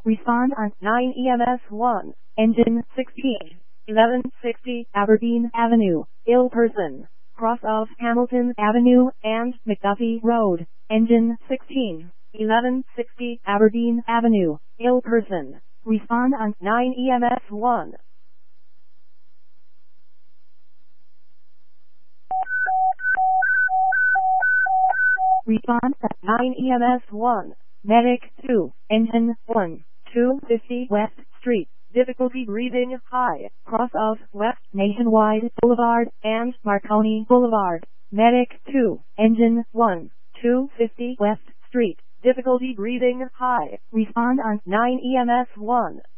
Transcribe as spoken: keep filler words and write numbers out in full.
Respond on nine E M S one. Engine sixteen. eleven sixty Aberdeen Avenue, ill person. Cross of Hamilton Avenue and McDuffie Road. Engine sixteen. eleven sixty Aberdeen Avenue, ill person. Respond on nine E M S one. Respond at nine E M S one. Medic two. Engine one. two fifty West Street. Difficulty breathing high. Cross of West Nationwide Boulevard and Marconi Boulevard. Medic two. Engine one. two fifty West Street. Difficulty breathing high. Respond on nine E M S one.